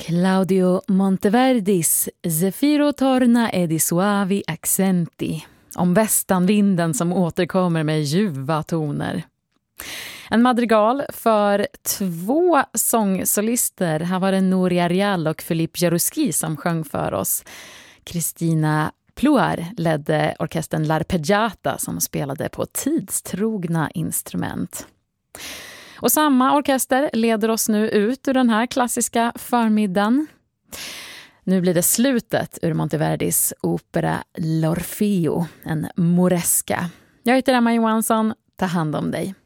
Claudio Monteverdis Zefiro torna e di suavi accenti. Om västanvinden som återkommer med ljuva toner. En madrigal för 2 sångsolister. Här var det Nouri Arial och Philippe Jarouski som sjöng för oss. Christina Pluar ledde orkestern L'Arpeggiata som spelade på tidstrogna instrument. Och samma orkester leder oss nu ut ur den här klassiska förmiddagen. Nu blir det slutet ur Monteverdis opera L'Orfeo, en moresca. Jag heter Emma Johansson, ta hand om dig.